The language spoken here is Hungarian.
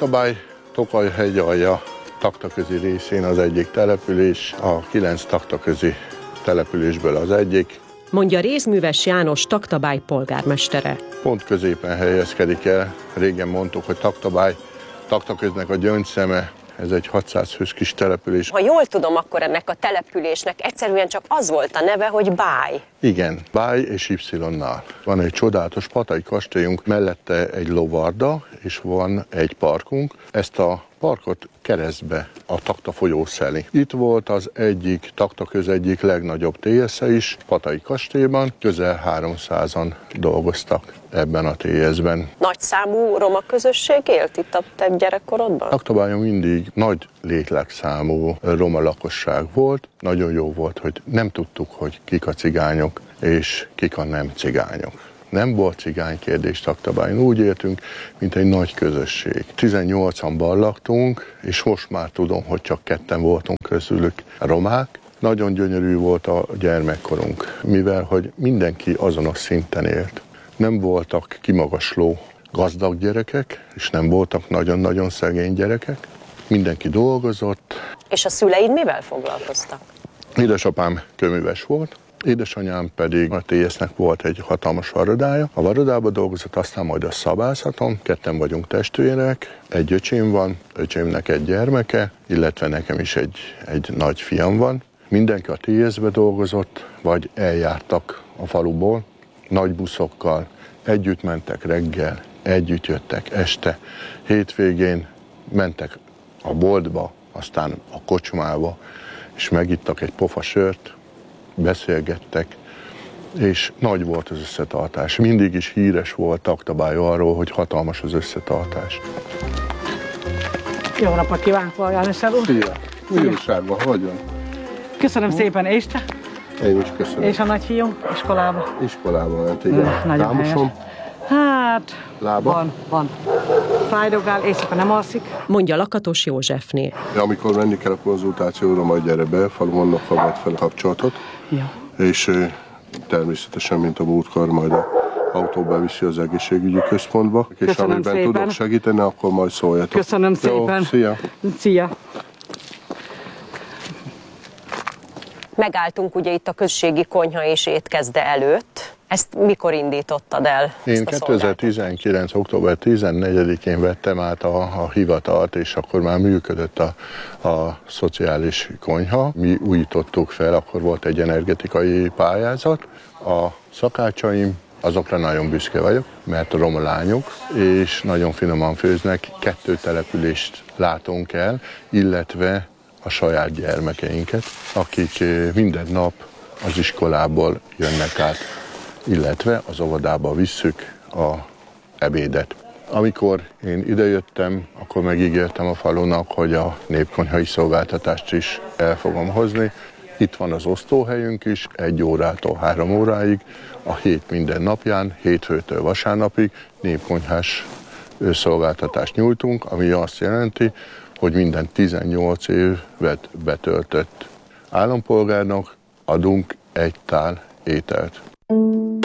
Taktabály, Tokaj hegyalja taktaközi részén az egyik település, a 9 taktaközi településből az egyik. Mondja Rézműves János Taktabály polgármestere. Pont középen helyezkedik el. Régen mondtuk, hogy Taktabály, taktaköznek a gyöngyszeme. Ez egy 600 fős kis település. Ha jól tudom, akkor ennek a településnek egyszerűen csak az volt a neve, hogy Báj. Igen, Báj és Y-nál. Van egy csodálatos patai kastélyunk, mellette egy lovarda, és van egy parkunk. Ezt a parkot keresztbe a Takta folyó szeli. Itt volt az egyik, Taktaköz egyik legnagyobb TSZ-e is, Patai kastélyban. Közel 300-an dolgoztak ebben a TSZ-ben. Nagy számú roma közösség élt itt a te gyerekkorodban? Taktabályon mindig nagy létlegszámú roma lakosság volt. Nagyon jó volt, hogy nem tudtuk, hogy kik a cigányok és kik a nem cigányok. Nem volt cigány kérdés Taktabályon. Úgy éltünk, mint egy nagy közösség. 18-an laktunk, és most már tudom, hogy csak 2 voltunk közülük romák. Nagyon gyönyörű volt a gyermekkorunk, mivel hogy mindenki azonos szinten élt. Nem voltak kimagasló gazdag gyerekek, és nem voltak nagyon-nagyon szegény gyerekek. Mindenki dolgozott. És a szüleid mivel foglalkoztak? Édesapám kőműves volt, édesanyám pedig a TSZ-nek volt egy hatalmas varodája. A varodába dolgozott, aztán majd a szabászaton. 2 vagyunk testvérek, egy öcsém van, öcsémnek egy gyermeke, illetve nekem is egy nagy fiam van. Mindenki a TSZ-be dolgozott, vagy eljártak a faluból, nagy buszokkal, együtt mentek reggel, együtt jöttek este, hétvégén mentek a boltba, aztán a kocsmába, és megittak egy pofa sört, beszélgettek, és nagy volt az összetartás. Mindig is híres volt Taktabály arról, hogy hatalmas az összetartás. Jó napot kívánok, János úr! Szia! Újságban vagyok. Köszönöm szépen, és te? Én is köszönöm. És a nagyfiú iskolába? Iskolába ment, igen. Nagyon helyes. Hát, lába? Van. Fájdogál, éjszaka nem alszik. Mondja Lakatos Józsefné. Amikor menni kell a konzultációra, majd gyere be, falumondnak vett fel a kapcsolatot. Ja. És természetesen, mint a múltkor, majd a autó beviszi az egészségügyi központba. És köszönöm amiben szépen. tudok segíteni, akkor majd szóljatok. Köszönöm szépen. Jó, szia! Szia! Megálltunk ugye itt a községi konyha és étkezde előtt. Ezt mikor indítottad el? Én 2019. október 14-én vettem át a hivatalt, és akkor már működött a szociális konyha. Mi újítottuk fel, akkor volt egy energetikai pályázat. A szakácsaim, azokra nagyon büszke vagyok, mert roma lányok, és nagyon finoman főznek. 2 települést látunk el, illetve a saját gyermekeinket, akik minden nap az iskolából jönnek át, illetve az óvodába visszük a ebédet. Amikor én idejöttem, akkor megígértem a falunak, hogy a népkonyhai szolgáltatást is el fogom hozni. Itt van az osztóhelyünk is, 1 órától 3 óráig, a hét minden napján, hétfőtől vasárnapig népkonyhás szolgáltatást nyújtunk, ami azt jelenti, hogy minden 18 évet betöltött állampolgárnak adunk 1 tál ételt.